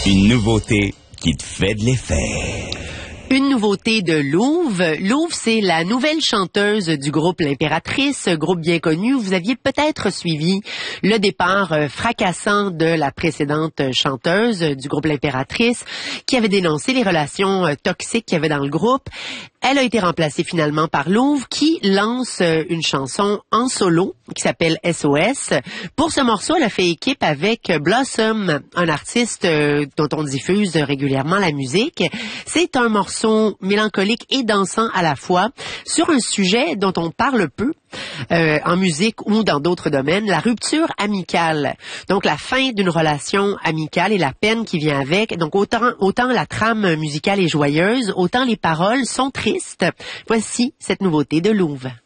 Une nouveauté qui te fait de l'effet. Une nouveauté de Louve. Louve, c'est la nouvelle chanteuse du groupe L'Impératrice, groupe bien connu. Vous aviez peut-être suivi le départ fracassant de la précédente chanteuse du groupe L'Impératrice, qui avait dénoncé les relations toxiques qu'il y avait dans le groupe. Elle a été remplacée finalement par Louve, qui lance une chanson en solo qui s'appelle SOS. Pour ce morceau, elle a fait équipe avec Blossom, un artiste dont on diffuse régulièrement la musique. C'est un morceau mélancolique et dansant à la fois sur un sujet dont on parle peu en musique ou dans d'autres domaines, la rupture amicale. Donc la fin d'une relation amicale et la peine qui vient avec. Donc autant la trame musicale est joyeuse, autant les paroles sont tristes. Voici cette nouveauté de Louve.